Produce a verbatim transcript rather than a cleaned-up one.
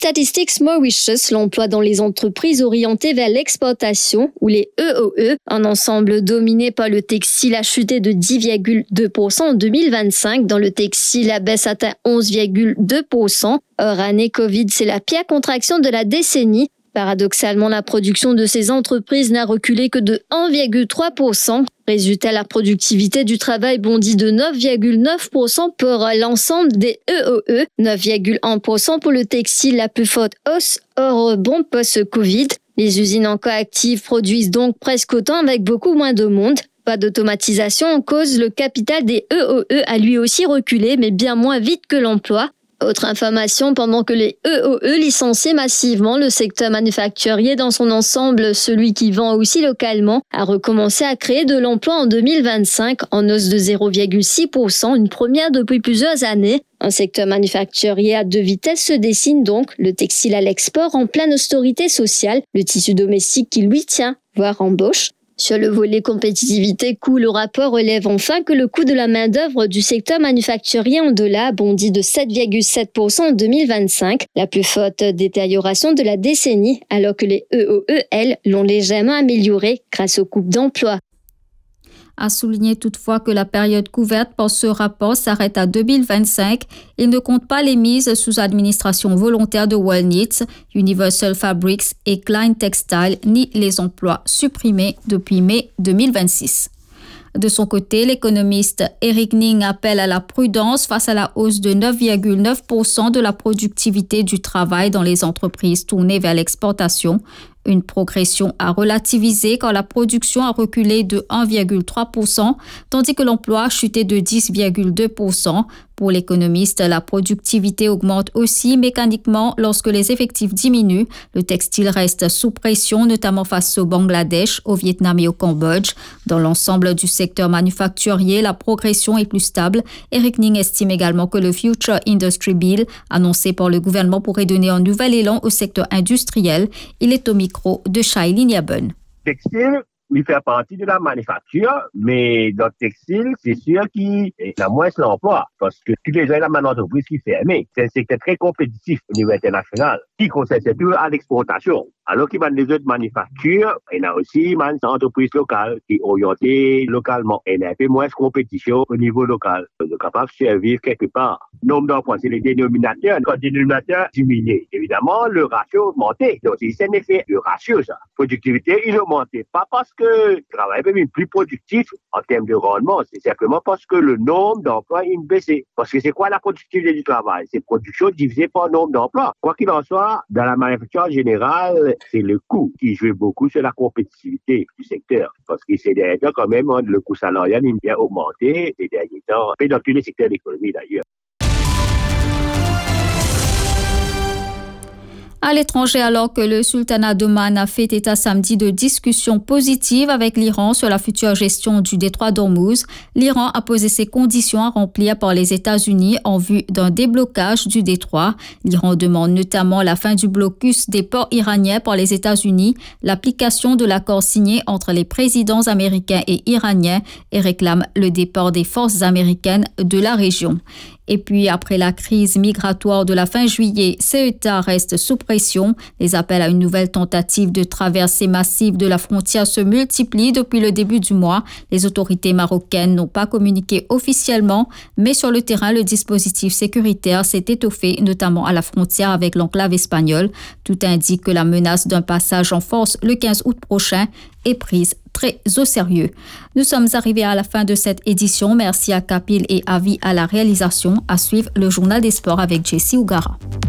Statistics Mauritius l'emploi dans les entreprises orientées vers l'exportation, ou les E O E, un ensemble dominé par le textile a chuté de dix virgule deux pour cent en deux mille vingt-cinq. Dans le textile, la baisse atteint onze virgule deux pour cent. Hors année Covid, c'est la pire contraction de la décennie. Paradoxalement, la production de ces entreprises n'a reculé que de un virgule trois pour cent. Résultat, la productivité du travail bondit de neuf virgule neuf pour cent pour l'ensemble des E O E, neuf virgule un pour cent pour le textile, la plus forte hausse hors rebond post-Covid. Les usines encore actives produisent donc presque autant avec beaucoup moins de monde. Pas d'automatisation en cause, le capital des E O E a lui aussi reculé, mais bien moins vite que l'emploi. Autre information, pendant que les E O E licencient massivement, le secteur manufacturier dans son ensemble, celui qui vend aussi localement, a recommencé à créer de l'emploi en deux mille vingt-cinq en hausse de zéro virgule six pour cent, une première depuis plusieurs années. Un secteur manufacturier à deux vitesses se dessine donc, le textile à l'export en pleine austérité sociale, le tissu domestique qui lui tient, voire embauche. Sur le volet compétitivité coût, le rapport relève enfin que le coût de la main-d'œuvre du secteur manufacturier en dollars a bondi de sept virgule sept pour cent en deux mille vingt-cinq, la plus forte détérioration de la décennie, alors que les E O E, elles, l'ont légèrement amélioré grâce aux coupes d'emploi. A souligné toutefois que la période couverte par ce rapport s'arrête à deux mille vingt-cinq. Il ne compte pas les mises sous administration volontaire de Wellknits, Universal Fabrics et Klein Textile, ni les emplois supprimés depuis mai deux mille vingt-six. De son côté, l'économiste Eric Ning appelle à la prudence face à la hausse de neuf virgule neuf pour cent de la productivité du travail dans les entreprises tournées vers l'exportation. Une progression à relativiser quand la production a reculé de un virgule trois pour cent, tandis que l'emploi a chuté de dix virgule deux pour cent. Pour l'économiste, la productivité augmente aussi mécaniquement lorsque les effectifs diminuent. Le textile reste sous pression, notamment face au Bangladesh, au Vietnam et au Cambodge. Dans l'ensemble du secteur manufacturier, la progression est plus stable. Eric Ning estime également que le Future Industry Bill, annoncé par le gouvernement, pourrait donner un nouvel élan au secteur industriel. Il est au micro de Shailin Yaben. Textile, il fait partie de la manufacture, mais dans le textile, c'est sûr qu'il y a moins d'emplois parce que tous les gens, il y a une entreprise qui ferme. C'est un secteur très compétitif au niveau international, qui concerne surtout à l'exportation. Alors qu'il y a des autres manufactures, il y a aussi une entreprise locale qui est orientée localement. Il y a un peu moins de compétition au niveau local. On est capable de survivre quelque part. Nombre d'emplois, c'est les dénominateurs. Quand le dénominateur diminue, évidemment, le ratio augmente. Donc, c'est un effet de ratio, ça. Productivité, il augmente. Pas parce que le travail est même plus productif en termes de rendement, c'est simplement parce que le nombre d'emplois il baissé. Parce que c'est quoi la productivité du travail? C'est production divisée par le nombre d'emplois. Quoi qu'il en soit, dans la manufacture générale, c'est le coût qui joue beaucoup sur la compétitivité du secteur. Parce que ces derniers temps, quand même, le coût salarial il a bien augmenté ces derniers temps, et dans tous les secteurs de l'économie d'ailleurs. À l'étranger, alors que le sultanat d'Oman a fait état samedi de discussions positives avec l'Iran sur la future gestion du détroit d'Ormuz, l'Iran a posé ses conditions à remplir par les États-Unis en vue d'un déblocage du détroit. L'Iran demande notamment la fin du blocus des ports iraniens par les États-Unis, l'application de l'accord signé entre les présidents américains et iraniens et réclame le départ des forces américaines de la région. Et puis, après la crise migratoire de la fin juillet, Ceuta reste sous pression. Les appels à une nouvelle tentative de traversée massive de la frontière se multiplient depuis le début du mois. Les autorités marocaines n'ont pas communiqué officiellement, mais sur le terrain, le dispositif sécuritaire s'est étoffé, notamment à la frontière avec l'enclave espagnole. Tout indique que la menace d'un passage en force le quinze août prochain est prise très au sérieux. Nous sommes arrivés à la fin de cette édition. Merci à Kapil et Avi à la réalisation. À suivre le journal des sports avec Jessie Ougara.